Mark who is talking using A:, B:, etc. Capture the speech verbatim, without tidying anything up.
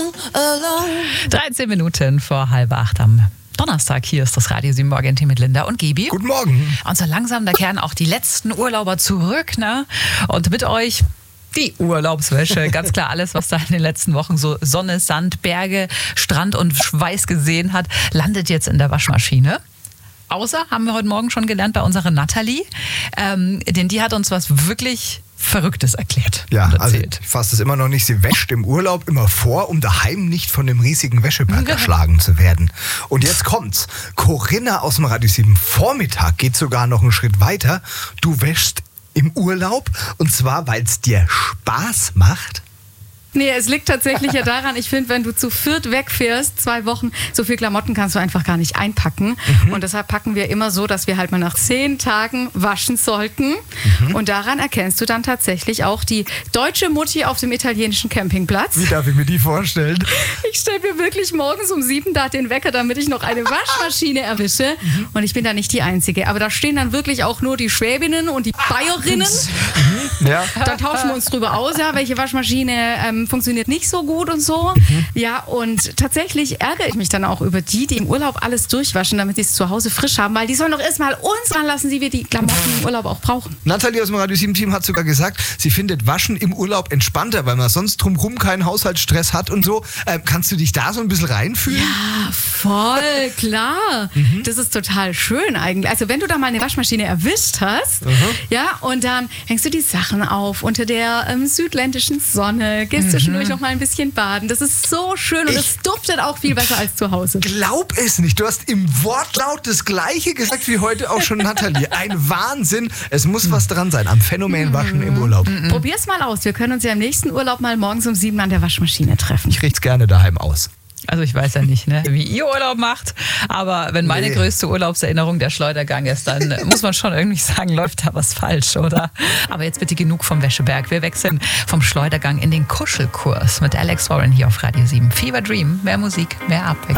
A: alone.
B: dreizehn Minuten vor halb acht am Donnerstag. Hier ist das Radio sieben Morgen-Team mit Linda und Gibi.
C: Guten Morgen.
B: Und so langsam, da kehren auch die letzten Urlauber zurück, ne? Und mit euch die Urlaubswäsche. Ganz klar, alles, was da in den letzten Wochen so Sonne, Sand, Berge, Strand und Schweiß gesehen hat, landet jetzt in der Waschmaschine. Außer, haben wir heute Morgen schon gelernt, bei unserer Nathalie, ähm, denn die hat uns was wirklich Verrücktes erklärt.
C: Ja,
B: und
C: also
B: erzählt.
C: ich fasse es immer noch nicht. Sie wäscht im Urlaub immer vor, um daheim nicht von dem riesigen Wäscheberg erschlagen zu werden. Und jetzt kommt's. Corinna aus dem Radio sieben Vormittag geht sogar noch einen Schritt weiter. Du wäschst im Urlaub und zwar, weil es dir Spaß macht.
D: Nee, es liegt tatsächlich ja daran, ich finde, wenn du zu viert wegfährst, zwei Wochen, so viel Klamotten kannst du einfach gar nicht einpacken. Mhm. Und deshalb packen wir immer so, dass wir halt mal nach zehn Tagen waschen sollten. Mhm. Und daran erkennst du dann tatsächlich auch die deutsche Mutti auf dem italienischen Campingplatz.
C: Wie darf ich mir die vorstellen?
D: Ich stelle mir wirklich morgens um sieben da den Wecker, damit ich noch eine Waschmaschine erwische. Mhm. Und ich bin da nicht die Einzige. Aber da stehen dann wirklich auch nur die Schwäbinnen und die Bayerinnen.
C: Mhm. Ja.
D: Dann tauschen wir uns drüber aus, ja, welche Waschmaschine ähm, funktioniert nicht so gut und so. Mhm. Ja, und tatsächlich ärgere ich mich dann auch über die, die im Urlaub alles durchwaschen, damit sie es zu Hause frisch haben, weil die sollen doch erstmal uns ranlassen, die wir die Klamotten im Urlaub auch brauchen.
C: Nathalie aus dem Radio sieben Team hat sogar gesagt, sie findet Waschen im Urlaub entspannter, weil man sonst drumherum keinen Haushaltsstress hat und so. Ähm, kannst du dich da so ein bisschen reinfühlen?
D: Ja, voll, klar. Mhm. Das ist total schön eigentlich. Also wenn du da mal eine Waschmaschine erwischt hast, mhm. ja, und dann hängst du die Sachen auf unter der ähm, südländischen Sonne, gehst zwischendurch noch mal ein bisschen baden. Das ist so schön und es duftet auch viel besser als zu Hause.
C: Glaub es nicht. Du hast im Wortlaut das Gleiche gesagt wie heute auch schon Nathalie. Ein Wahnsinn. Es muss was dran sein am Phänomen Waschen im Urlaub.
D: Mhm. Probier's mal aus. Wir können uns ja im nächsten Urlaub mal morgens um sieben an der Waschmaschine treffen.
C: Ich richt's gerne daheim aus.
B: Also ich weiß ja nicht, ne, wie ihr Urlaub macht, aber wenn meine
C: Nee.
B: größte Urlaubserinnerung der Schleudergang ist, dann muss man schon irgendwie sagen, läuft da was falsch, oder? Aber jetzt bitte genug vom Wäscheberg. Wir wechseln vom Schleudergang in den Kuschelkurs mit Alex Warren hier auf Radio sieben. Fever Dream, mehr Musik, mehr Abwechslung.